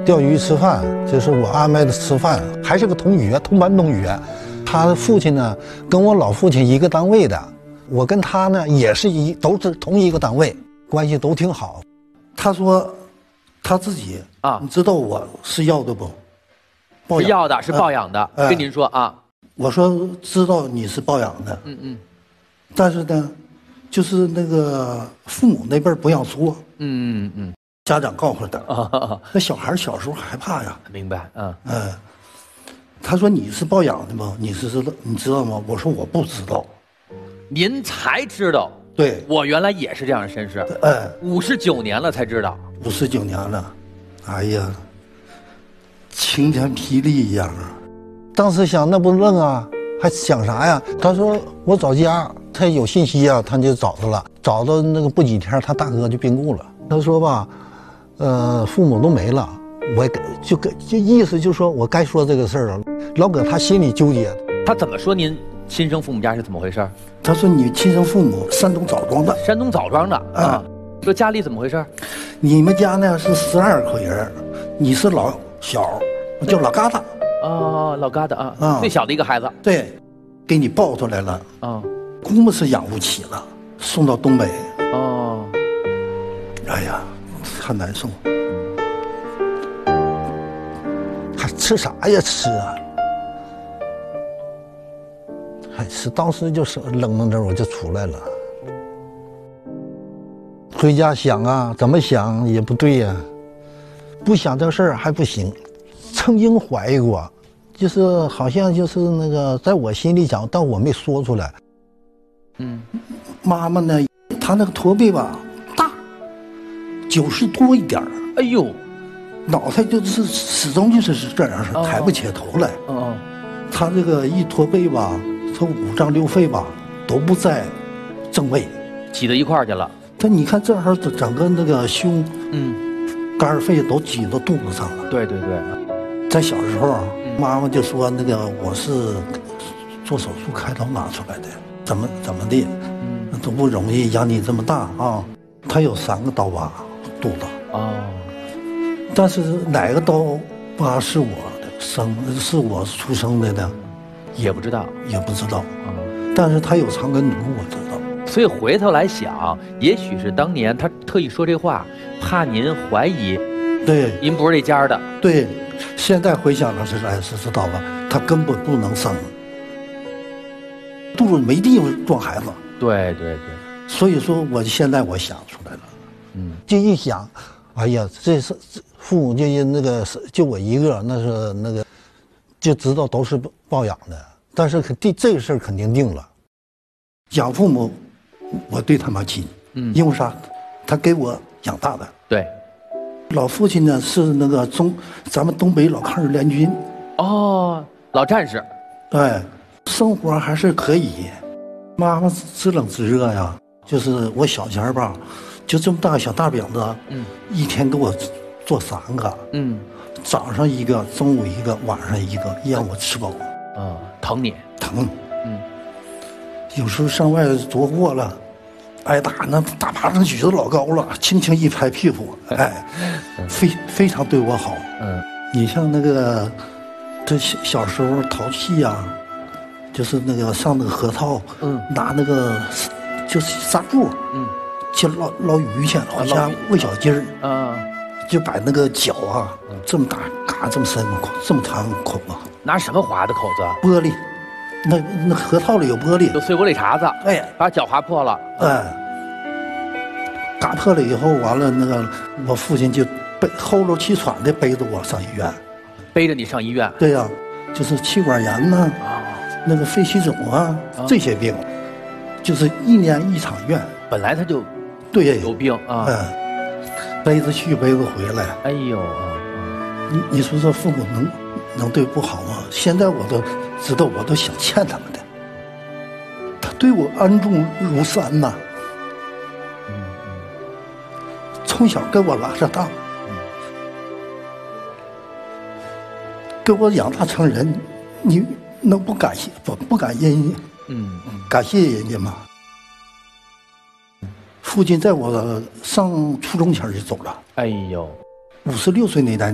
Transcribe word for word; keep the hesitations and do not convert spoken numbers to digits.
钓鱼吃饭，就是我安排的吃饭，还是个同学，同班同学。他的父亲呢，跟我老父亲一个单位的，我跟他呢也是一都是同一个单位，关系都挺好。他说他自己啊，你知道我是要的不？ 是要的，是抱养的。 呃、 跟您说啊， 我说知道你是抱养的， 嗯嗯， 但是呢，就是那个父母那边不让说， 嗯嗯嗯。 家长告诉他，哦、那小孩小时候害怕呀。 明白，嗯嗯、呃。他说你是抱养的吗？你是知道你知道吗？我说我不知道。 您才知道？ 对， 我原来也是这样的身世。 哎， 五十九年了才知道。 五十九年了，哎呀，晴天霹雳一样啊！当时想那不愣啊，还想啥呀？他说我找家，他有信息啊，他就找着了。找到那个不几天，他大哥就病故了。他说吧，呃，父母都没了，我就跟就意思就是说我该说这个事儿了。老搁他心里纠结。 他怎么说您亲生父母家是怎么回事？ 他说你亲生父母山东枣庄的。 山东枣庄的啊。说家里怎么回事？ 你们家呢是十二口人，你是老小，叫老疙瘩。 哦，老疙瘩啊，啊最小的一个孩子。 对，给你抱出来了。啊，估摸是养不起了，送到东北。哦，哎呀，很难受。还吃啥呀？吃啊！还吃，当时就是愣愣着我就出来了。回家想啊，怎么想也不对呀、啊，不想这事儿还不行。曾经怀疑过，就是好像就是那个，在我心里讲，但我没说出来。嗯，妈妈呢，她那个驼背吧大，九十多一点儿。 哎呦， 脑袋就是始终就是这样，是抬不起头来。嗯嗯，她这个一驼背吧，她五脏六肺吧都不在正位， 挤到一块儿去了。 他你看这儿整个那个胸，嗯，肝肺都挤到肚子上了。 对对对， 在小时候，嗯、妈妈就说那个我是做手术开刀拿出来的，怎么怎么的，嗯，都不容易养你这么大啊。他有三个刀疤肚子哦，但是哪个刀疤是我的生是我出生的呢？ 也不知道， 也不知道。嗯，但是他有肠梗阻，我知道。 所以回头来想，也许是当年他特意说这话，怕您怀疑， 对， 您不是这家的。 对，现在回想了是哎是知道吧？他根本不能生，肚子没地方装孩子。 对对对， 所以说我现在我想出来了，嗯，就一想，哎呀，这是父母就那个就我一个，那是那个，就知道都是抱养的，但是肯定这个事儿肯定定了，养父母。我对他妈亲，嗯，因为啥？他给我养大的。 对， 老父亲呢是那个中咱们东北老抗日联军， 哦，老战士。 对，生活还是可以。妈妈自冷自热呀，就是我小前儿吧，就这么大小大饼子，嗯，一天给我做三个，嗯，早上一个，中午一个，晚上一个，让我吃饱。 啊，疼你， 疼，嗯。有时候上外着火了，挨打那大巴掌举得老高了，轻轻一拍屁股，哎，非非常对我好。嗯，你像那个，这小小时候淘气呀、啊，就是那个上那个河套，嗯，拿那个就是纱布，嗯，去捞捞鱼去，好像喂小鸡儿，啊，就把那个脚啊，这么大，嘎这么深这么长口子， 拿什么划的口子？ 玻璃。那那河套里有玻璃， 有碎玻璃碴子， 哎， 把脚划破了， 哎，嘎破了以后，完了那个我父亲就背后漏气喘的背着我上医院， 背着你上医院。 对呀、啊，就是气管炎呐、啊，哦、那个肺气肿啊，哦、这些病，就是一年一场院。 本来他就对有病啊， 哎，背着去背着回来。 哎呦啊， 你你说说父母能能对不好吗？现在我都。知道我都想欠他们的，他对我恩重如山呐、啊。嗯嗯，从小给我拉着大，嗯、给我养大成人，你能不感谢不不感谢人家？嗯嗯，感谢人家吗？父亲在我上初中前就走了。 哎呦， 五十六岁那年。